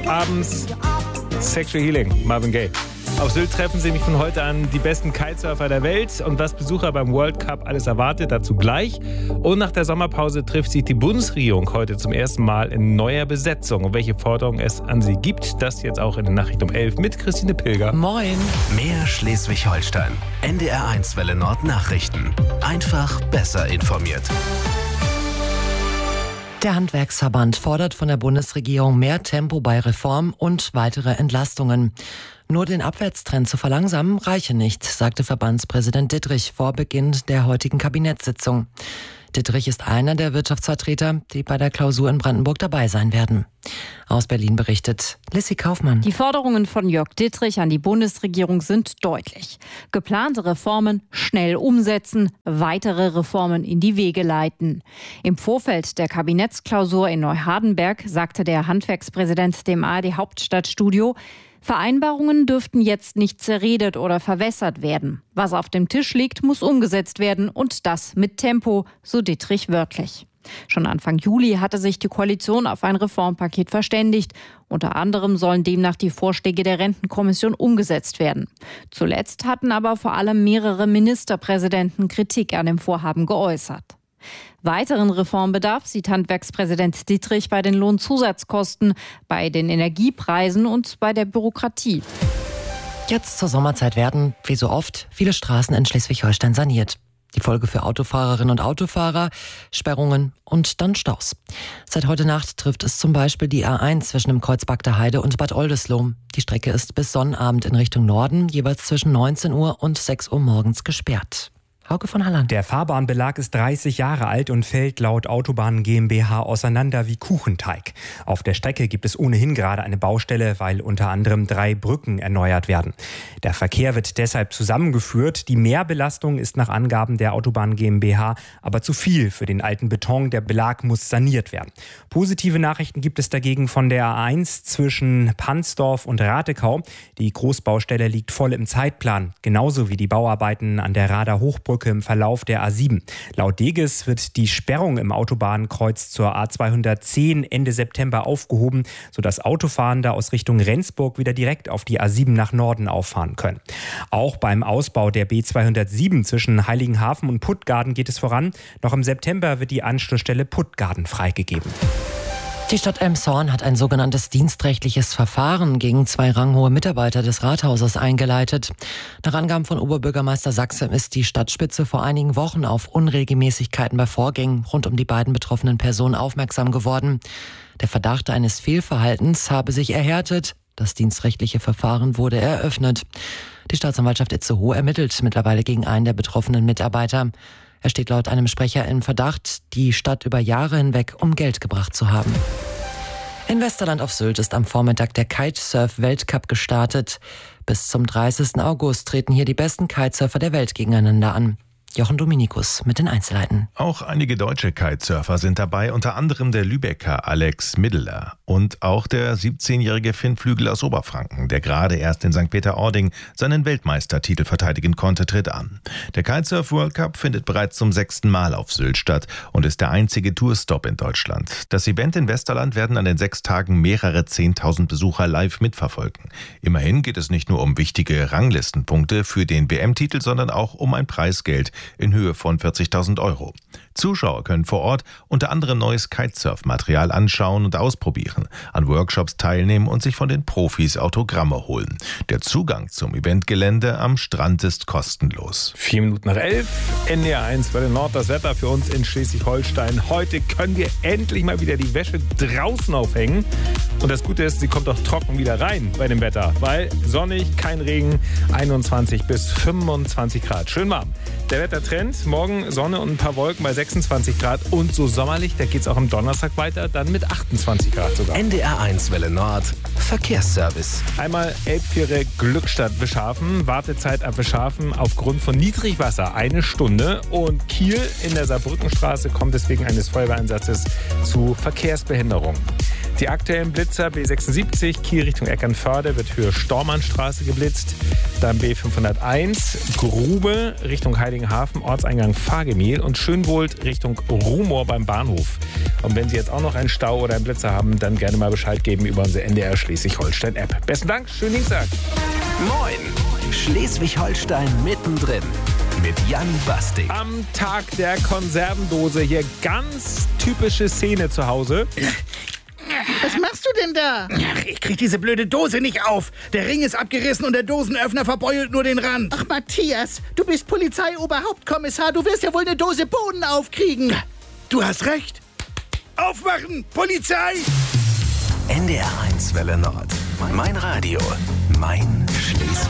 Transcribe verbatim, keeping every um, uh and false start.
abends Sexual Healing, Marvin Gaye. Auf Sylt treffen sie mich von heute an die besten Kitesurfer der Welt und was Besucher beim World Cup alles erwartet, dazu gleich. Und nach der Sommerpause trifft sich die Bundesregierung heute zum ersten Mal in neuer Besetzung. Und welche Forderungen es an sie gibt, das jetzt auch in der Nachricht um elf mit Christine Pilger. Moin. Mehr Schleswig-Holstein. N D R eins Welle Nord Nachrichten. Einfach besser informiert. Der Handwerksverband fordert von der Bundesregierung mehr Tempo bei Reform und weitere Entlastungen. Nur den Abwärtstrend zu verlangsamen reiche nicht, sagte Verbandspräsident Dittrich vor Beginn der heutigen Kabinettssitzung. Dittrich ist einer der Wirtschaftsvertreter, die bei der Klausur in Brandenburg dabei sein werden. Aus Berlin berichtet Lissy Kaufmann. Die Forderungen von Jörg Dittrich an die Bundesregierung sind deutlich. Geplante Reformen schnell umsetzen, weitere Reformen in die Wege leiten. Im Vorfeld der Kabinettsklausur in Neuhardenberg sagte der Handwerkspräsident dem A R D-Hauptstadtstudio, Vereinbarungen dürften jetzt nicht zerredet oder verwässert werden. Was auf dem Tisch liegt, muss umgesetzt werden und das mit Tempo, so Dittrich wörtlich. Schon Anfang Juli hatte sich die Koalition auf ein Reformpaket verständigt. Unter anderem sollen demnach die Vorschläge der Rentenkommission umgesetzt werden. Zuletzt hatten aber vor allem mehrere Ministerpräsidenten Kritik an dem Vorhaben geäußert. Weiteren Reformbedarf sieht Handwerkspräsident Dittrich bei den Lohnzusatzkosten, bei den Energiepreisen und bei der Bürokratie. Jetzt zur Sommerzeit werden, wie so oft, viele Straßen in Schleswig-Holstein saniert. Die Folge für Autofahrerinnen und Autofahrer, Sperrungen und dann Staus. Seit heute Nacht trifft es zum Beispiel die A eins zwischen dem Kreuz Bagda Heide und Bad Oldesloe. Die Strecke ist bis Sonnabend in Richtung Norden jeweils zwischen neunzehn Uhr und sechs Uhr morgens gesperrt. Hauke von Halland. Der Fahrbahnbelag ist dreißig Jahre alt und fällt laut Autobahnen GmbH auseinander wie Kuchenteig. Auf der Strecke gibt es ohnehin gerade eine Baustelle, weil unter anderem drei Brücken erneuert werden. Der Verkehr wird deshalb zusammengeführt. Die Mehrbelastung ist nach Angaben der Autobahn GmbH aber zu viel für den alten Beton. Der Belag muss saniert werden. Positive Nachrichten gibt es dagegen von der A eins zwischen Pansdorf und Ratekau. Die Großbaustelle liegt voll im Zeitplan, genauso wie die Bauarbeiten an der Rader Hochbrücke im Verlauf der A sieben. Laut Deges wird die Sperrung im Autobahnkreuz zur A zweihundertzehn Ende September aufgehoben, sodass Autofahrende aus Richtung Rendsburg wieder direkt auf die A sieben nach Norden auffahren können. Auch beim Ausbau der B zweihundertsieben zwischen Heiligenhafen und Puttgarden geht es voran. Noch im September wird die Anschlussstelle Puttgarden freigegeben. Die Stadt Elmshorn hat ein sogenanntes dienstrechtliches Verfahren gegen zwei ranghohe Mitarbeiter des Rathauses eingeleitet. Nach Angaben von Oberbürgermeister Sachse ist die Stadtspitze vor einigen Wochen auf Unregelmäßigkeiten bei Vorgängen rund um die beiden betroffenen Personen aufmerksam geworden. Der Verdacht eines Fehlverhaltens habe sich erhärtet. Das dienstrechtliche Verfahren wurde eröffnet. Die Staatsanwaltschaft Itzehoe ermittelt mittlerweile gegen einen der betroffenen Mitarbeiter. Er steht laut einem Sprecher im Verdacht, die Stadt über Jahre hinweg um Geld gebracht zu haben. In Westerland auf Sylt ist am Vormittag der Kitesurf-Weltcup gestartet. Bis zum dreißigsten August treten hier die besten Kitesurfer der Welt gegeneinander an. Jochen Dominikus mit den Einzelheiten. Auch einige deutsche Kitesurfer sind dabei, unter anderem der Lübecker Alex Middeler und auch der siebzehnjährige Finn Flügel aus Oberfranken, der gerade erst in Sankt Peter-Ording seinen Weltmeistertitel verteidigen konnte, tritt an. Der Kitesurf World Cup findet bereits zum sechsten Mal auf Sylt statt und ist der einzige Tourstop in Deutschland. Das Event in Westerland werden an den sechs Tagen mehrere zehntausend Besucher live mitverfolgen. Immerhin geht es nicht nur um wichtige Ranglistenpunkte für den W M-Titel, sondern auch um ein Preisgeld in Höhe von vierzigtausend Euro. Zuschauer können vor Ort unter anderem neues Kitesurf-Material anschauen und ausprobieren, an Workshops teilnehmen und sich von den Profis Autogramme holen. Der Zugang zum Eventgelände am Strand ist kostenlos. Vier Minuten nach elf, N D R eins Welle Nord, das Wetter für uns in Schleswig-Holstein. Heute können wir endlich mal wieder die Wäsche draußen aufhängen. Und das Gute ist, sie kommt auch trocken wieder rein bei dem Wetter, weil sonnig, kein Regen, einundzwanzig bis fünfundzwanzig Grad. Schön warm. Der Wettertrend, morgen Sonne und ein paar Wolken bei sechsundzwanzig Grad und so sommerlich, da geht es auch am Donnerstag weiter, dann mit achtundzwanzig Grad sogar. N D R eins Welle Nord, Verkehrsservice. Einmal Elbfähre Glückstadt Beschafen, Wartezeit ab Beschafen aufgrund von Niedrigwasser eine Stunde und Kiel in der Saarbrückenstraße kommt es wegen eines Feuerwehreinsatzes zu Verkehrsbehinderung. Die aktuellen Blitzer B sechsundsiebzig, Kiel Richtung Eckernförde, wird Höhe Stormannstraße geblitzt. Dann B fünfhunderteins, Grube Richtung Heiligenhafen, Ortseingang Fahrgemiehl und Schönwohlt Richtung Rumohr beim Bahnhof. Und wenn Sie jetzt auch noch einen Stau oder einen Blitzer haben, dann gerne mal Bescheid geben über unsere N D R Schleswig-Holstein-App. Besten Dank, schönen Dienstag. Moin, Schleswig-Holstein mittendrin mit Jan Bastik. Am Tag der Konservendose hier ganz typische Szene zu Hause. Was machst du denn da? Ach, ich krieg diese blöde Dose nicht auf. Der Ring ist abgerissen und der Dosenöffner verbeult nur den Rand. Ach, Matthias, du bist Polizeioberhauptkommissar. Du wirst ja wohl eine Dose Boden aufkriegen. Du hast recht. Aufmachen, Polizei! N D R eins Welle Nord. Mein Radio, mein Schleswig.